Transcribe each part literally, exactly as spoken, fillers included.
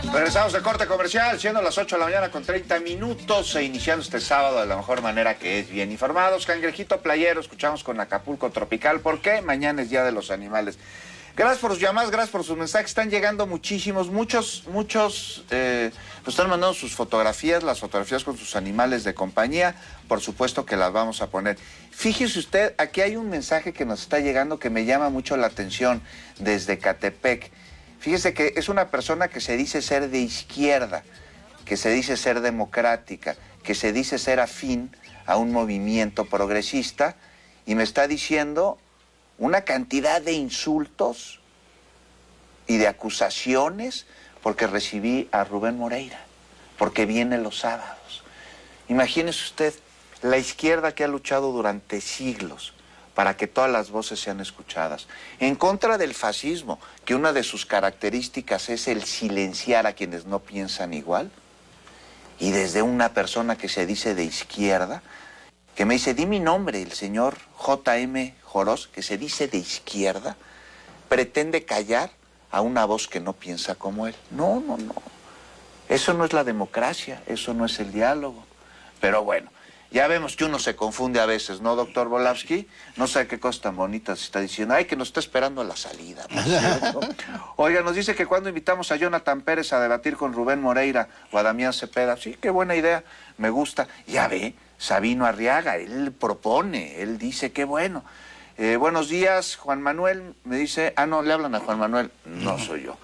Regresamos de corte comercial, siendo las ocho de la mañana con treinta minutos e iniciando este sábado de la mejor manera, que es bien informados. Cangrejito Playero, escuchamos con Acapulco Tropical. ¿Por qué? Mañana es Día de los Animales. Gracias por sus llamadas, gracias por sus mensajes. Están llegando muchísimos, muchos, muchos eh, nos están mandando sus fotografías, las fotografías con sus animales de compañía. Por supuesto que las vamos a poner. Fíjese usted, aquí hay un mensaje que nos está llegando que me llama mucho la atención desde Catepec. Fíjese que es una persona que se dice ser de izquierda, que se dice ser democrática, que se dice ser afín a un movimiento progresista, y me está diciendo una cantidad de insultos y de acusaciones porque recibí a Rubén Moreira, porque viene los sábados. Imagínese usted, la izquierda que ha luchado durante siglos para que todas las voces sean escuchadas, en contra del fascismo, que una de sus características es el silenciar a quienes no piensan igual, y desde una persona que se dice de izquierda, que me dice, di mi nombre, el señor J M Jorós, que se dice de izquierda, pretende callar a una voz que no piensa como él. No, no, no. Eso no es la democracia, eso no es el diálogo. Pero bueno, ya vemos que uno se confunde a veces, ¿no, doctor Volavsky? No sé qué cosas tan bonitas está diciendo. Ay, que nos está esperando a la salida, ¿no es cierto? Oiga, nos dice que cuando invitamos a Jonathan Pérez a debatir con Rubén Moreira o a Damián Cepeda. Sí, qué buena idea, me gusta. Ya ve, Sabino Arriaga, él propone, él dice, qué bueno. Eh, buenos días, Juan Manuel, me dice... Ah, no, le hablan a Juan Manuel, no soy yo.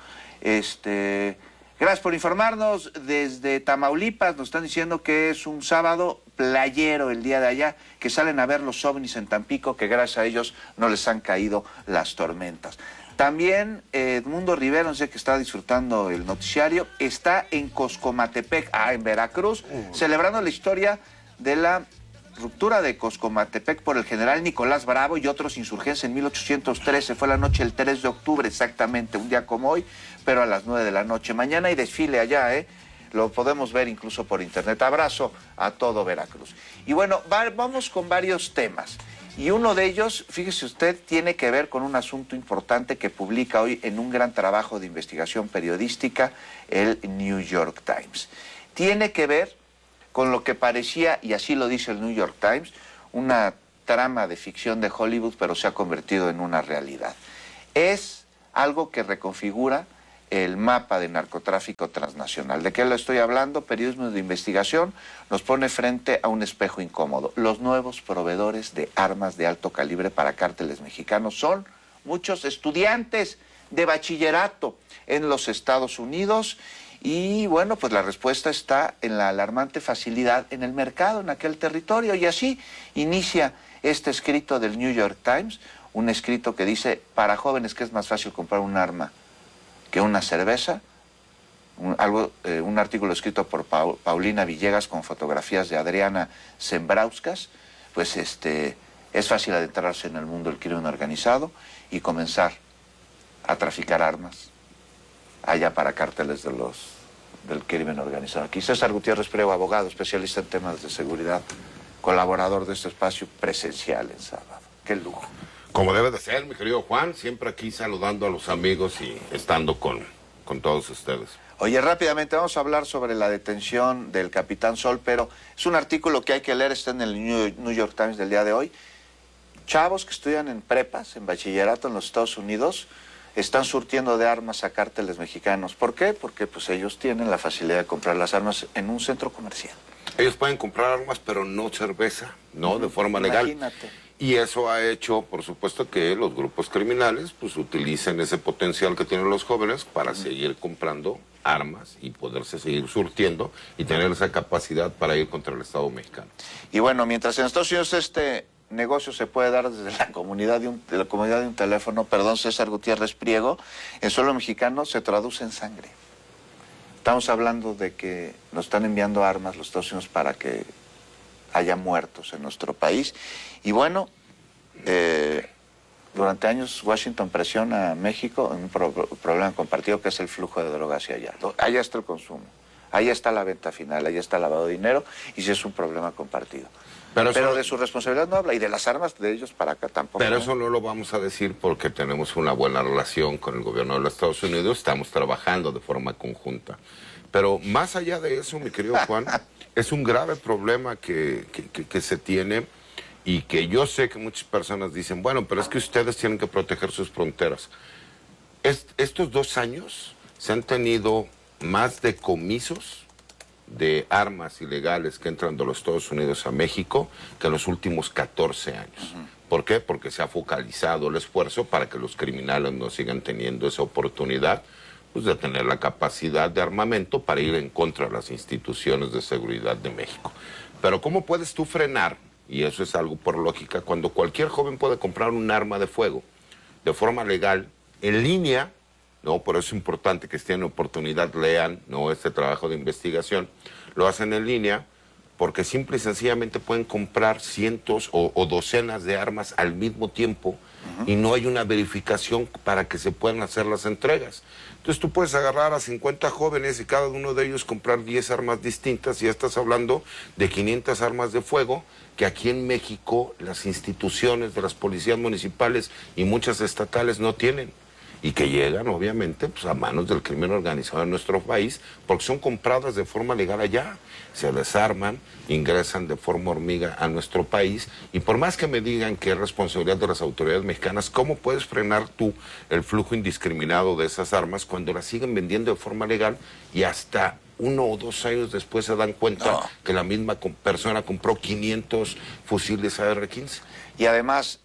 Este... Gracias por informarnos desde Tamaulipas. Nos están diciendo que es un sábado playero el día de allá, que salen a ver los ovnis en Tampico, que gracias a ellos no les han caído las tormentas. También eh, Edmundo Rivera, no sé, que está disfrutando el noticiario, está en Coscomatepec, ah, en Veracruz, uh. celebrando la historia de la ruptura de Coscomatepec por el general Nicolás Bravo y otros insurgentes en mil ochocientos trece. Fue la noche del tres de octubre, exactamente, un día como hoy, pero a las nueve de la noche. Mañana hay desfile allá, ¿eh? Lo podemos ver incluso por internet. Abrazo a todo Veracruz. Y bueno, va, vamos con varios temas. Y uno de ellos, fíjese usted, tiene que ver con un asunto importante que publica hoy en un gran trabajo de investigación periodística el New York Times. Tiene que ver con lo que parecía, y así lo dice el New York Times, una trama de ficción de Hollywood, pero se ha convertido en una realidad. Es algo que reconfigura el mapa de narcotráfico transnacional. ¿De qué lo estoy hablando? Periodismo de investigación nos pone frente a un espejo incómodo. Los nuevos proveedores de armas de alto calibre para cárteles mexicanos son muchos estudiantes de bachillerato en los Estados Unidos. Y bueno, pues la respuesta está en la alarmante facilidad en el mercado, en aquel territorio. Y así inicia este escrito del New York Times, un escrito que dice, para jóvenes que es más fácil comprar un arma que una cerveza, un, algo, eh, un artículo escrito por Paul, Paulina Villegas con fotografías de Adriana Zembrauskas, pues este, es fácil adentrarse en el mundo del crimen organizado y comenzar a traficar armas allá para cárteles de los, del crimen organizado. Aquí César Gutiérrez Priego, abogado, especialista en temas de seguridad, colaborador de este espacio presencial en sábado. ¡Qué lujo! Como debe de ser, mi querido Juan, siempre aquí saludando a los amigos y estando con, con todos ustedes. Oye, rápidamente vamos a hablar sobre la detención del Capitán Sol, pero es un artículo que hay que leer, está en el New York Times del día de hoy. Chavos que estudian en prepas, en bachillerato en los Estados Unidos, están surtiendo de armas a cárteles mexicanos. ¿Por qué? Porque pues ellos tienen la facilidad de comprar las armas en un centro comercial. Ellos pueden comprar armas, pero no cerveza, ¿no? De forma legal. Imagínate. Y eso ha hecho, por supuesto, que los grupos criminales pues utilicen ese potencial que tienen los jóvenes para uh-huh. seguir comprando armas y poderse seguir surtiendo y tener esa capacidad para ir contra el Estado mexicano. Y bueno, mientras en Estados Unidos este negocio se puede dar desde la comunidad de un, de la comunidad de un teléfono, perdón, César Gutiérrez Priego, en suelo mexicano se traduce en sangre. Estamos hablando de que nos están enviando armas los Estados Unidos para que haya muertos en nuestro país. Y bueno, eh, durante años Washington presiona a México en un pro problema compartido que es el flujo de drogas hacia allá. Allá está el consumo, allá está la venta final, allá está el lavado de dinero y sí es un problema compartido. Pero, Pero, eso, de su responsabilidad no habla, y de las armas de ellos para acá tampoco. pero ¿no? eso no lo vamos a decir porque tenemos una buena relación con el gobierno de los Estados Unidos, estamos trabajando de forma conjunta. Pero más allá de eso, mi querido Juan, es un grave problema que, que, que, que se tiene y que yo sé que muchas personas dicen, bueno, pero es que ustedes tienen que proteger sus fronteras. Est estos dos años se han tenido más decomisos de armas ilegales que entran de los Estados Unidos a México que en los últimos catorce años. Uh-huh. ¿Por qué? Porque se ha focalizado el esfuerzo para que los criminales no sigan teniendo esa oportunidad, pues, de tener la capacidad de armamento para ir en contra de las instituciones de seguridad de México. Pero ¿cómo puedes tú frenar? Y eso es algo por lógica, cuando cualquier joven puede comprar un arma de fuego de forma legal, en línea. No, por eso es importante que si tienen oportunidad lean, no, este trabajo de investigación, lo hacen en línea, porque simple y sencillamente pueden comprar cientos o, o docenas de armas al mismo tiempo, uh-huh, y no hay una verificación para que se puedan hacer las entregas. Entonces tú puedes agarrar a cincuenta jóvenes y cada uno de ellos comprar diez armas distintas, y ya estás hablando de quinientas armas de fuego que aquí en México las instituciones de las policías municipales y muchas estatales no tienen. Y que llegan, obviamente, pues, a manos del crimen organizado en nuestro país, porque son compradas de forma legal allá. Se desarman, ingresan de forma hormiga a nuestro país, y por más que me digan que es responsabilidad de las autoridades mexicanas, ¿cómo puedes frenar tú el flujo indiscriminado de esas armas cuando las siguen vendiendo de forma legal y hasta uno o dos años después se dan cuenta no. que la misma persona compró quinientos fusiles A R quince? Y además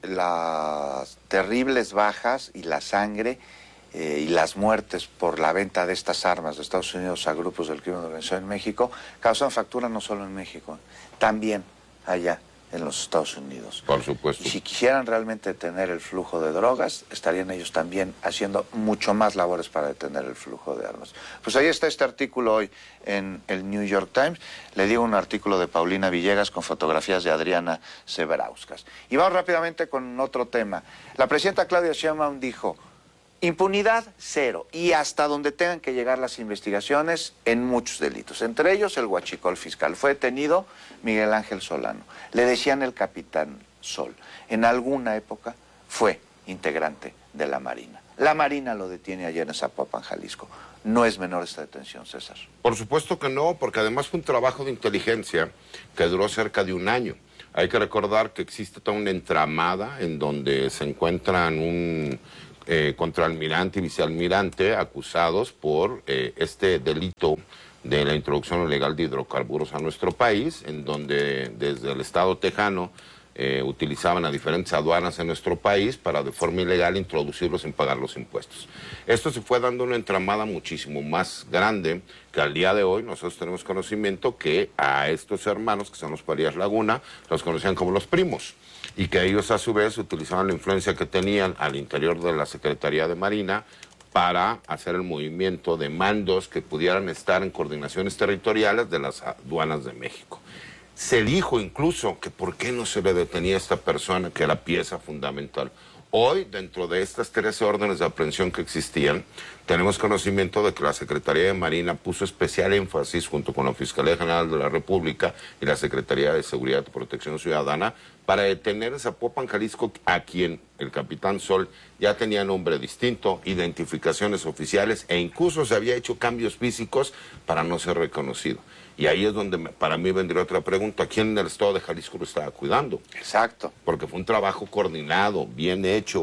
las terribles bajas y la sangre eh, y las muertes por la venta de estas armas de Estados Unidos a grupos del crimen organizado en México causan factura no solo en México, también allá en los Estados Unidos. Por supuesto. Y si quisieran realmente detener el flujo de drogas, estarían ellos también haciendo mucho más labores para detener el flujo de armas. Pues ahí está este artículo hoy en el New York Times. Le digo un artículo de Paulina Villegas con fotografías de Adriana Severauskas. Y vamos rápidamente con otro tema. La presidenta Claudia Sheinbaum dijo: impunidad cero, y hasta donde tengan que llegar las investigaciones en muchos delitos, entre ellos el huachicol fiscal. Fue detenido Miguel Ángel Solano, le decían el Capitán Sol. En alguna época fue integrante de la Marina. La Marina lo detiene ayer en Zapopan, Jalisco. No es menor esta detención, César. Por supuesto que no, porque además fue un trabajo de inteligencia que duró cerca de un año. Hay que recordar que existe toda una entramada en donde se encuentran un Eh, contraalmirante y vicealmirante acusados por eh, este delito de la introducción ilegal de hidrocarburos a nuestro país, en donde desde el estado tejano eh, utilizaban a diferentes aduanas en nuestro país para de forma ilegal introducirlos sin pagar los impuestos. Esto se fue dando una entramada muchísimo más grande, que al día de hoy nosotros tenemos conocimiento que a estos hermanos, que son los Farías Laguna, los conocían como los primos, y que ellos a su vez utilizaban la influencia que tenían al interior de la Secretaría de Marina para hacer el movimiento de mandos que pudieran estar en coordinaciones territoriales de las aduanas de México. Se dijo incluso que por qué no se le detenía a esta persona, que era pieza fundamental. Hoy, dentro de estas trece órdenes de aprehensión que existían, tenemos conocimiento de que la Secretaría de Marina puso especial énfasis, junto con la Fiscalía General de la República y la Secretaría de Seguridad y Protección Ciudadana, para detener en Zapopan, Jalisco, a quien el Capitán Sol ya tenía nombre distinto, identificaciones oficiales, e incluso se había hecho cambios físicos para no ser reconocido. Y ahí es donde me, para mí vendría otra pregunta: ¿quién en el estado de Jalisco lo estaba cuidando? Exacto. Porque fue un trabajo coordinado, bien hecho.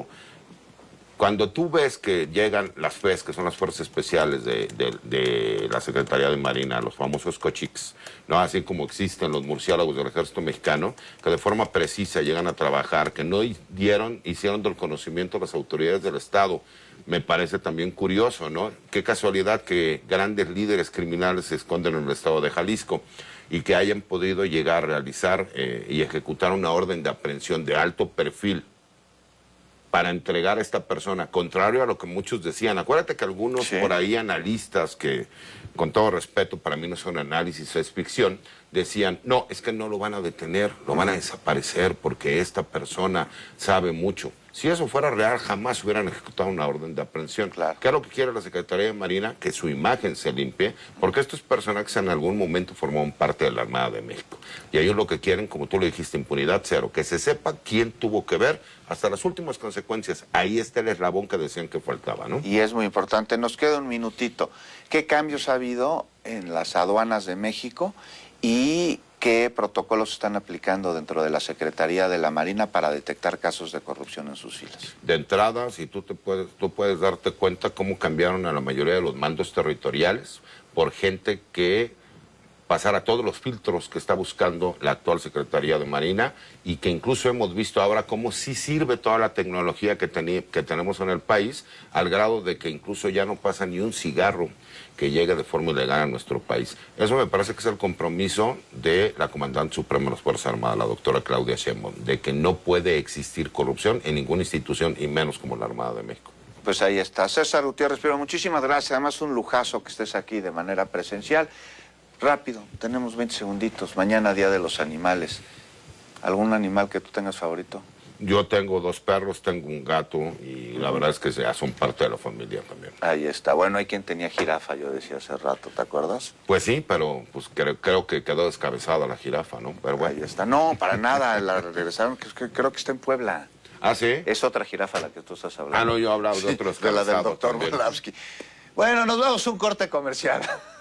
Cuando tú ves que llegan las F E S, que son las Fuerzas Especiales de, de, de la Secretaría de Marina, los famosos cochics, ¿no? Así como existen los murciélagos del Ejército Mexicano, que de forma precisa llegan a trabajar, que no dieron, hicieron del conocimiento a las autoridades del Estado. Me parece también curioso, ¿no? Qué casualidad que grandes líderes criminales se esconden en el estado de Jalisco y que hayan podido llegar a realizar eh, y ejecutar una orden de aprehensión de alto perfil para entregar a esta persona, contrario a lo que muchos decían. Acuérdate que algunos sí. por ahí analistas, que con todo respeto para mí no son análisis, es ficción, decían, no, es que no lo van a detener, lo van a desaparecer porque esta persona sabe mucho. Si eso fuera real, jamás hubieran ejecutado una orden de aprehensión. Claro. ¿Qué es lo que quiere la Secretaría de Marina? Que su imagen se limpie, porque estos personajes en algún momento formaron parte de la Armada de México. Y ellos lo que quieren, como tú lo dijiste, impunidad cero, que se sepa quién tuvo que ver hasta las últimas consecuencias. Ahí está el eslabón que decían que faltaba, ¿no? Y es muy importante. Nos queda un minutito. ¿Qué cambios ha habido en las aduanas de México y qué protocolos están aplicando dentro de la Secretaría de la Marina para detectar casos de corrupción en sus filas? De entrada, si tú, te puedes, tú puedes darte cuenta cómo cambiaron a la mayoría de los mandos territoriales por gente que pasara todos los filtros que está buscando la actual Secretaría de Marina y que incluso hemos visto ahora cómo sí sirve toda la tecnología que, teni que tenemos en el país, al grado de que incluso ya no pasa ni un cigarro que llegue de forma ilegal a nuestro país. Eso me parece que es el compromiso de la Comandante Suprema de las Fuerzas Armadas, la doctora Claudia Sheinbaum, de que no puede existir corrupción en ninguna institución y menos como la Armada de México. Pues ahí está. César Gutiérrez, pero muchísimas gracias. Además, un lujazo que estés aquí de manera presencial. Rápido, tenemos veinte segunditos. Mañana, Día de los Animales. ¿Algún animal que tú tengas favorito? Yo tengo dos perros, tengo un gato y la verdad es que ya son parte de la familia también. Ahí está. Bueno, hay quien tenía jirafa, yo decía hace rato, ¿te acuerdas? Pues sí, pero pues creo, creo que quedó descabezada la jirafa, ¿no? Pero bueno. Ahí está. No, para nada, la regresaron, que, que, creo que está en Puebla. ¿Ah, sí? Es otra jirafa la que tú estás hablando. Ah, no, yo hablaba de otros. De la del doctor Molavsky. Bueno, nos vamos a un corte comercial.